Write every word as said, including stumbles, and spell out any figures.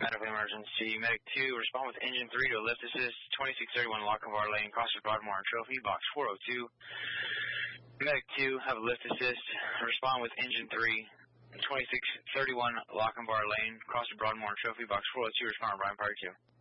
Medical emergency. Medic two, respond with engine three to a lift assist, twenty-six thirty-one Lochinvar Lane, Crossroads Broadmoor and Trophy, box four oh two. Medic two, have a lift assist, respond with engine three, twenty-six thirty-one Lochinvar Lane, Crossroads Broadmoor and Trophy, box four oh two, respond Brian Party two.